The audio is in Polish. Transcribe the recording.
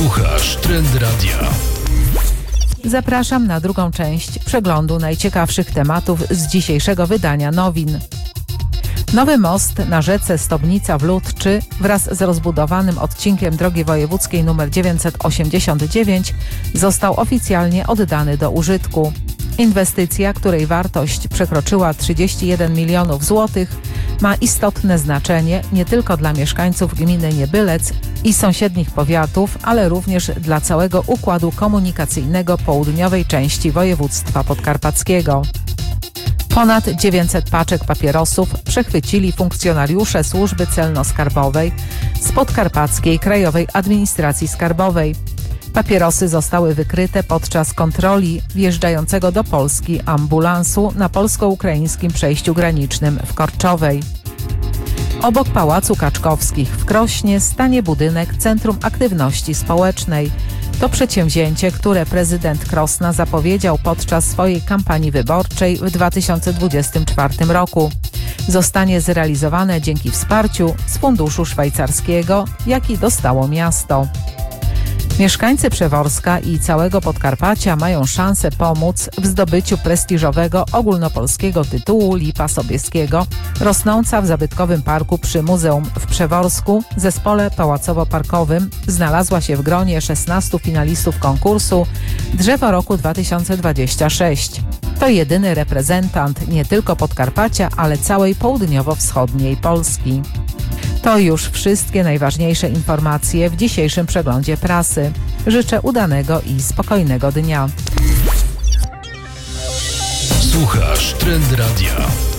Słuchasz Trend Radia. Zapraszam na drugą część przeglądu najciekawszych tematów z dzisiejszego wydania nowin. Nowy most na rzece Stobnica w Ludczy wraz z rozbudowanym odcinkiem drogi wojewódzkiej nr 989 został oficjalnie oddany do użytku. Inwestycja, której wartość przekroczyła 31 milionów złotych, ma istotne znaczenie nie tylko dla mieszkańców gminy Niebylec i sąsiednich powiatów, ale również dla całego układu komunikacyjnego południowej części województwa podkarpackiego. Ponad 900 paczek papierosów przechwycili funkcjonariusze Służby Celno-Skarbowej z Podkarpackiej Krajowej Administracji Skarbowej. Papierosy zostały wykryte podczas kontroli wjeżdżającego do Polski ambulansu na polsko-ukraińskim przejściu granicznym w Korczowej. Obok Pałacu Kaczkowskich w Krośnie stanie budynek Centrum Aktywności Społecznej. To przedsięwzięcie, które prezydent Krosna zapowiedział podczas swojej kampanii wyborczej w 2024 roku. Zostanie zrealizowane dzięki wsparciu z funduszu szwajcarskiego, jaki dostało miasto. Mieszkańcy Przeworska i całego Podkarpacia mają szansę pomóc w zdobyciu prestiżowego ogólnopolskiego tytułu Lipa Sobieskiego, rosnąca w zabytkowym parku przy Muzeum w Przeworsku, zespole pałacowo-parkowym, znalazła się w gronie 16 finalistów konkursu Drzewo Roku 2026. To jedyny reprezentant nie tylko Podkarpacia, ale całej południowo-wschodniej Polski. To już wszystkie najważniejsze informacje w dzisiejszym przeglądzie prasy. Życzę udanego i spokojnego dnia. Słuchasz Trend Radia.